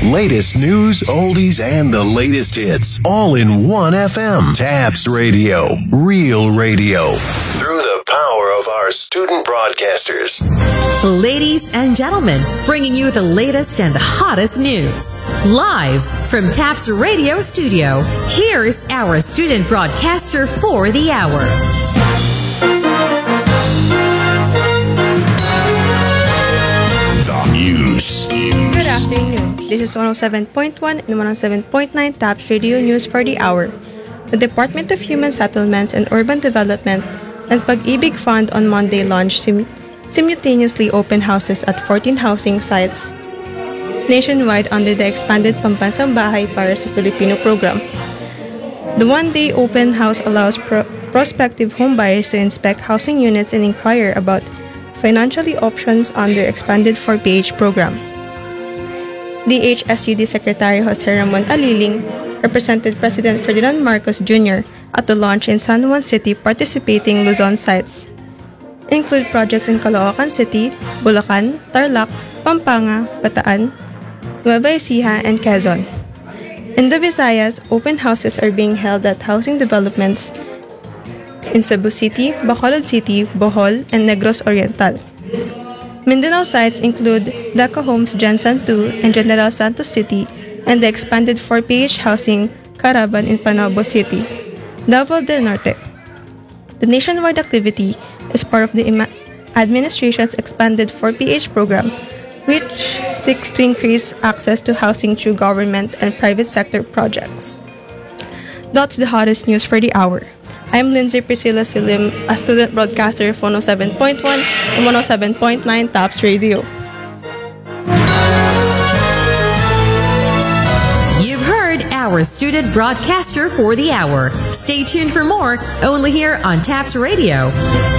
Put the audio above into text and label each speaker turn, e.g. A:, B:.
A: latest news, oldies, and the latest hits, all in one FM. TAPS Radio, real radio. Through the power of our student broadcasters.
B: Ladies and gentlemen, bringing you the latest and the hottest news. Live from TAPS Radio Studio, here's our student broadcaster for the hour.
A: News.
C: Good afternoon. This is 107.1 and 107.9 TAPS Radio News for the hour. The Department of Human Settlements and Urban Development and Pag-ibig Fund on Monday launched simultaneously open houses at 14 housing sites nationwide under the expanded Pambansang Bahay para sa Filipino program. The one-day open house allows prospective homebuyers to inspect housing units and inquire about financially options under expanded 4PH program. DHSUD Secretary Jose Ramon Aliling represented President Ferdinand Marcos Jr. at the launch in San Juan City. Participating Luzon sites include projects in Caloocan City, Bulacan, Tarlac, Pampanga, Bataan, Nueva Ecija, and Quezon. In the Visayas, open houses are being held at housing developments in Cebu City, Bacolod City, Bohol, and Negros Oriental. Mindanao sites include Daca Homes Jansan 2 and General Santos City, and the expanded 4PH housing Caravan in Panabo City, Davao del Norte. The nationwide activity is part of the administration's expanded 4PH program, which seeks to increase access to housing through government and private sector projects. That's the hottest news for the hour. I'm Lindsay Priscilla Silim, a student broadcaster of 107.1 and 107.9 TAPS Radio.
B: You've heard our student broadcaster for the hour. Stay tuned for more, only here on TAPS Radio.